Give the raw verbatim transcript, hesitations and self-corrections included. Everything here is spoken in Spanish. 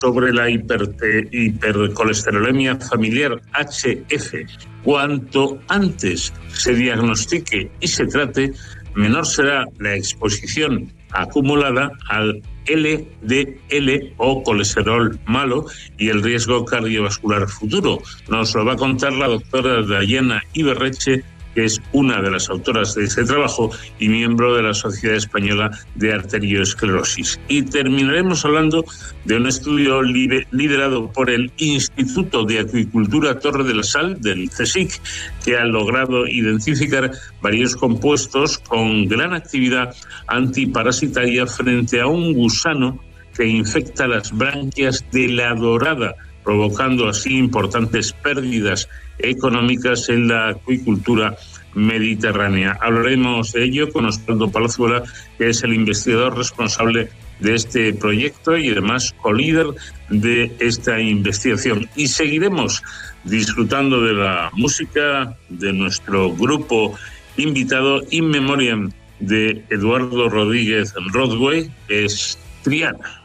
sobre la hiperte, hipercolesterolemia familiar H F. Cuanto antes se diagnostique y se trate, menor será la exposición acumulada al L D L o colesterol malo y el riesgo cardiovascular futuro. Nos lo va a contar la doctora Dayana Iberreche, que es una de las autoras de este trabajo y miembro de la Sociedad Española de Arteriosclerosis. Y terminaremos hablando de un estudio liderado por el Instituto de Acuicultura Torre de la Sal, del CSIC, que ha logrado identificar varios compuestos con gran actividad antiparasitaria frente a un gusano que infecta las branquias de la dorada, provocando así importantes pérdidas económicas en la acuicultura mediterránea. Hablaremos de ello con Osvaldo Palazuela, que es el investigador responsable de este proyecto y además colíder de esta investigación. Y seguiremos disfrutando de la música de nuestro grupo invitado In Memoriam de Eduardo Rodríguez Rodway, que es Triana.